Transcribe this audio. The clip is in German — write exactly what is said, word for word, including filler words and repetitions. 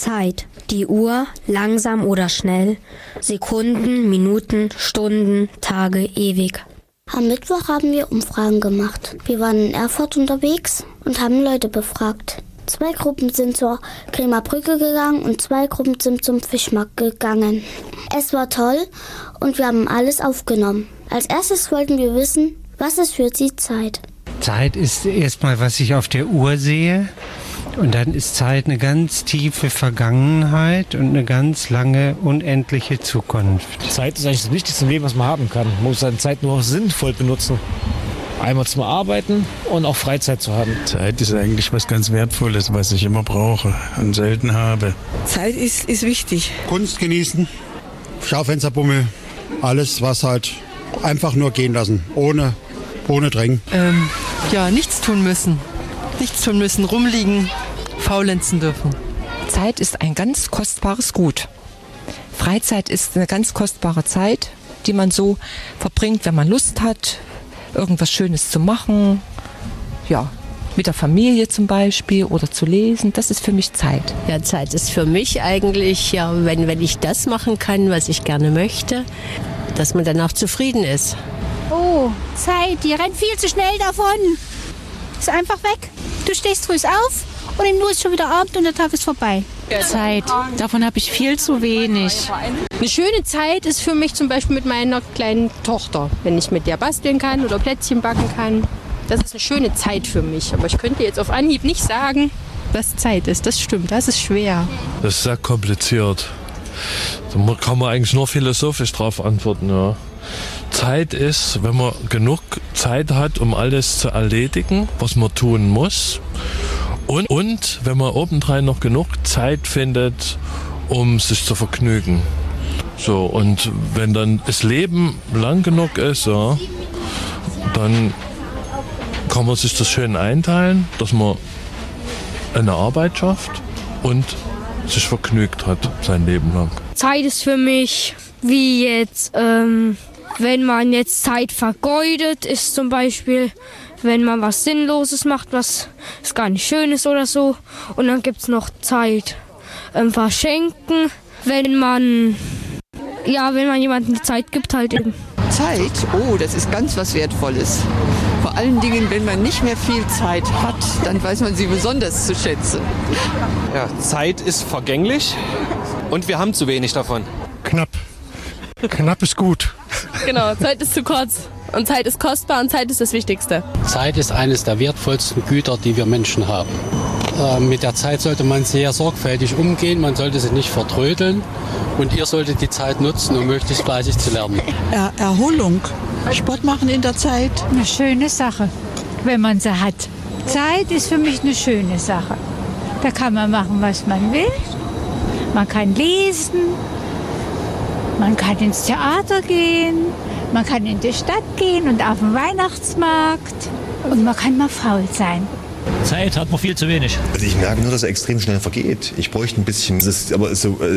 Zeit. Die Uhr, langsam oder schnell. Sekunden, Minuten, Stunden, Tage, ewig. Am Mittwoch haben wir Umfragen gemacht. Wir waren in Erfurt unterwegs und haben Leute befragt. Zwei Gruppen sind zur Kremer Brücke gegangen und zwei Gruppen sind zum Fischmarkt gegangen. Es war toll und wir haben alles aufgenommen. Als erstes wollten wir wissen, was ist für Sie Zeit? Zeit ist erstmal, was ich auf der Uhr sehe. Und dann ist Zeit eine ganz tiefe Vergangenheit und eine ganz lange, unendliche Zukunft. Zeit ist eigentlich das Wichtigste im Leben, was man haben kann. Man muss seine Zeit nur auch sinnvoll benutzen. Einmal zum Arbeiten und auch Freizeit zu haben. Zeit ist eigentlich was ganz Wertvolles, was ich immer brauche und selten habe. Zeit ist, ist wichtig. Kunst genießen, Schaufensterbummel, alles, was halt einfach nur gehen lassen, ohne, ohne Drängen. Ähm, ja, nichts tun müssen. Nichts tun müssen, rumliegen, faulenzen dürfen. Zeit ist ein ganz kostbares Gut. Freizeit ist eine ganz kostbare Zeit, die man so verbringt, wenn man Lust hat, irgendwas Schönes zu machen. Ja, mit der Familie zum Beispiel oder zu lesen. Das ist für mich Zeit. Ja, Zeit ist für mich eigentlich, ja, wenn, wenn ich das machen kann, was ich gerne möchte, dass man danach zufrieden ist. Oh, Zeit, die rennt viel zu schnell davon. Ist einfach weg. Du stehst früh auf und in nur ist schon wieder Abend und der Tag ist vorbei. Zeit, davon habe ich viel zu wenig. Eine schöne Zeit ist für mich zum Beispiel mit meiner kleinen Tochter, wenn ich mit der basteln kann oder Plätzchen backen kann. Das ist eine schöne Zeit für mich. Aber ich könnte jetzt auf Anhieb nicht sagen, was Zeit ist. Das stimmt, das ist schwer. Das ist sehr kompliziert. Da kann man eigentlich nur philosophisch drauf antworten. Ja. Zeit ist, wenn man genug Zeit hat, um alles zu erledigen, was man tun muss. Und, und wenn man obendrein noch genug Zeit findet, um sich zu vergnügen. So, und wenn dann das Leben lang genug ist, ja, dann kann man sich das schön einteilen, dass man eine Arbeit schafft und sich vergnügt hat sein Leben lang. Zeit ist für mich wie jetzt, ähm, wenn man jetzt Zeit vergeudet, ist zum Beispiel, wenn man was Sinnloses macht, was ist gar nicht schön ist oder so. Und dann gibt es noch Zeit ähm, verschenken, wenn man, ja, wenn man jemandem die Zeit gibt halt eben. Zeit, oh, das ist ganz was Wertvolles. Vor allen Dingen, wenn man nicht mehr viel Zeit hat, dann weiß man sie besonders zu schätzen. Ja, Zeit ist vergänglich und wir haben zu wenig davon. Knapp. Knapp ist gut. Genau, Zeit ist zu kurz. Und Zeit ist kostbar und Zeit ist das Wichtigste. Zeit ist eines der wertvollsten Güter, die wir Menschen haben. Äh, mit der Zeit sollte man sehr sorgfältig umgehen, man sollte sie nicht vertrödeln. Und ihr solltet die Zeit nutzen, um möglichst fleißig zu lernen. Er- Erholung, Sport machen in der Zeit. Eine schöne Sache, wenn man sie hat. Zeit ist für mich eine schöne Sache. Da kann man machen, was man will. Man kann lesen. Man kann ins Theater gehen. Man kann in die Stadt gehen und auf den Weihnachtsmarkt. Und man kann mal faul sein. Zeit hat man viel zu wenig. Also ich merke nur, dass er extrem schnell vergeht. Ich bräuchte ein bisschen, das ist aber so,